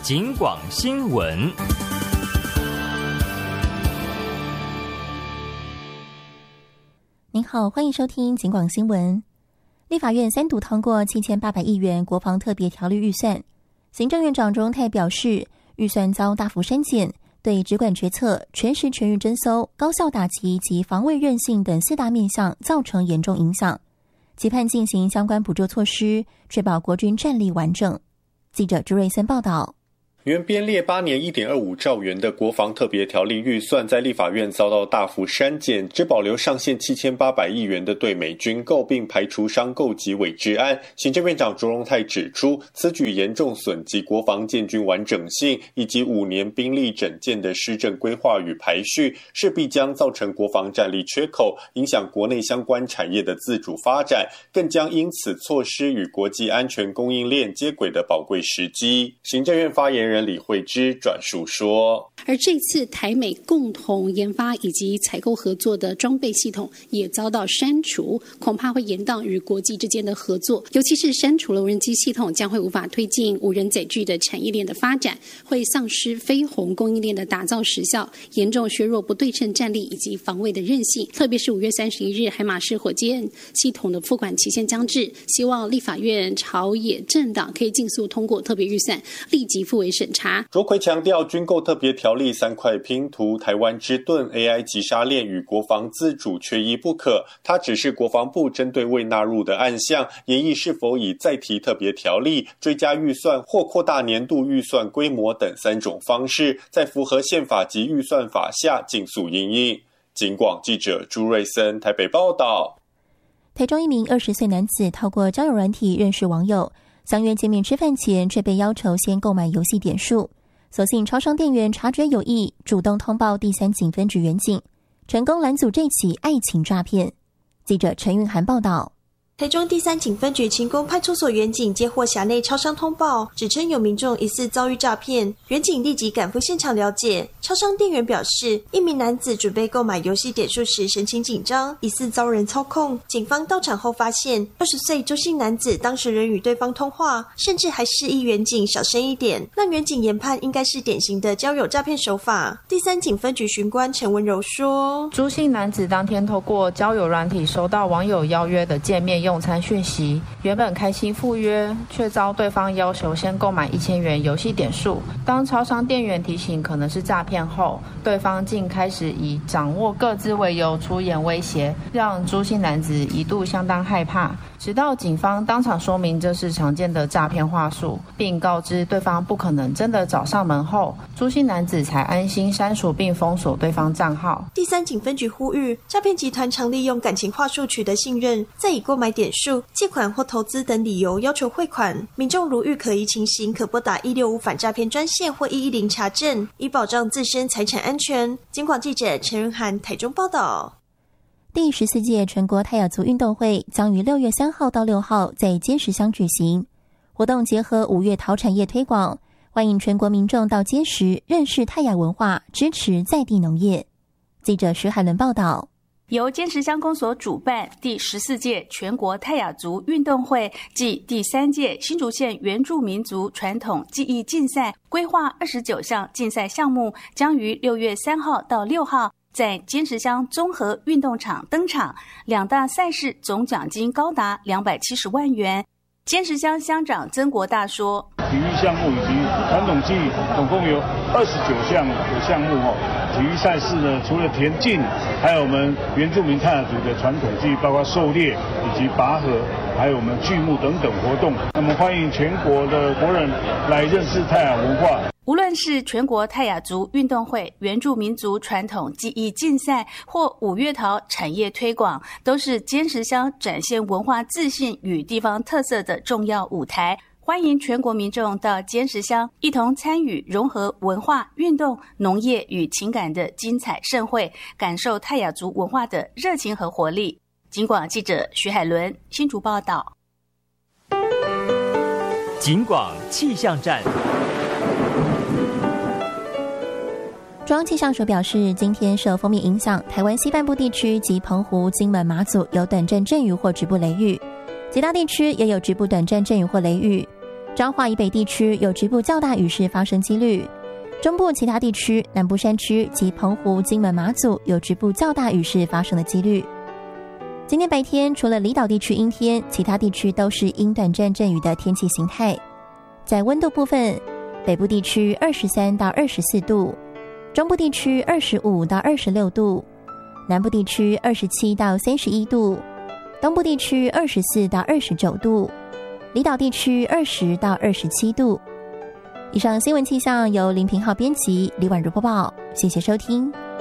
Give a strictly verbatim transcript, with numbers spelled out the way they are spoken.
警广新闻。 您好，欢迎收听警广新闻。立法院三读通过七千八百亿元国防特别条例预算，行政院长卓荣泰表示，预算遭大幅删减，对直管决策、全时全域侦搜、高效打击及防卫韧性等四大面向造成严重影响，期盼进行相关补救措施，确保国军战力完整。记者朱瑞森报道。 原编列八年 一点二五兆元的国防特别条例预算在立法院遭到大幅删减，只保留上限七千八百亿元的对美军购并排除商购及伪制案。行政院长卓荣泰指出，此举严重损及国防建军完整性以及五年兵力整建的施政规划与排序，势必将造成国防战力缺口，影响国内相关产业的自主发展，更将因此错失与国际安全供应链接轨的宝贵时机。行政院发言人李慧芝转述说， 而这次台美共同研发以及采购合作的装备系统也遭到删除，恐怕会延宕与国际之间的合作，尤其是删除了无人机系统，将会无法推进无人载具的产业链的发展，会丧失飞鸿供应链的打造时效，严重削弱不对称战力以及防卫的韧性。特别是五月三十一日海马式火箭系统的付款期限将至，希望立法院朝野政党可以尽速通过特别预算，立即付委审查。 卓奎强调，军购特别条例三块拼图，台湾之盾、A I 击杀链与国防自主缺一不可。他指示国防部针对未纳入的案项，研议是否以再提特别条例、追加预算或扩大年度预算规模等三种方式，在符合宪法及预算法下尽速因应。警广记者朱瑞森台北报道。 台中一名二十岁男子透过交友软体认识网友，相约见面吃饭前，却被要求先购买游戏点数。所幸超商店员察觉有异，主动通报第三警分局员警，成功拦阻这起爱情诈骗。记者陈韵涵报道。 台中第三警分局勤工派出所员警接获辖内超商通报，指称有民众疑似遭遇诈骗，员警立即赶赴现场了解。超商店员表示，一名男子准备购买游戏点数时神情紧张，疑似遭人操控。警方到场后发现，二十岁周姓男子当时仍与对方通话，甚至还示意员警小声一点，让员警研判应该是典型的交友诈骗手法。第三警分局巡官陈文柔说， 朱姓男子当天透过交友软体收到网友邀约的见面用餐讯息，原本开心赴约，却遭对方要求先购买一千元游戏点数。当超商店员提醒可能是诈骗后，对方竟开始以掌握各自为由出言威胁，让朱姓男子一度相当害怕。直到警方当场说明这是常见的诈骗话术，并告知对方不可能真的找上门后，朱姓男子才安心删除并封锁对方账号。 第三警分局呼吁，诈骗集团常利用感情话术取得信任，再以购买点数、借款或投资等理由要求汇款。民众如遇可疑情形，可拨打一六五反诈骗专线或一一零查证，以保障自身财产安全。警广记者陈仁涵台中报道。 第十四届全国泰雅族运动会将于六月三号到六号在尖石乡举行，活动结合五月陶产业推广，欢迎全国民众到尖石认识泰雅文化，支持在地农业。记者徐海伦报道。 由尖石乡公所主办第十四届全国泰雅族运动会暨第三届新竹县原住民族传统技艺竞赛，规划二十九项竞赛项目，将于六月三号到六号在尖石乡综合运动场登场，两大赛事总奖金高达两百七十万元。尖石乡乡长曾国大说， 体育项目以及传统技艺总共有二十九项的项目哦。体育赛事呢，除了田径，还有我们原住民泰雅族的传统技艺，包括狩猎以及拔河，还有我们剧目等等活动。那么欢迎全国的国人来认识泰雅文化。 无论是全国泰雅族运动会、原住民族传统技艺竞赛或五月桃产业推广，都是尖石乡展现文化自信与地方特色的重要舞台。欢迎全国民众到尖石乡一同参与融合文化、运动、农业与情感的精彩盛会，感受泰雅族文化的热情和活力。警广记者徐海伦新竹报道。 警广气象站。 中央气象署表示，今天受锋面影响，台湾西半部地区及澎湖、金门、马祖有短暂阵雨或局部雷雨，其他地区也有局部短暂阵雨或雷雨。 彰化以北地区有局部较大雨势发生几率，中部其他地区、南部山区及澎湖、金门、马祖有局部较大雨势发生的几率。今天白天除了离岛地区阴天，其他地区都是阴短暂阵雨的天气形态。在温度部分，北部地区二十三到二十四度，中部地区二十五到二十六度，南部地区二十七到三十一度，东部地区二十四到二十九度，离岛地区二十到二十七度。以上新闻气象由林平浩编辑，李婉如播报，谢谢收听。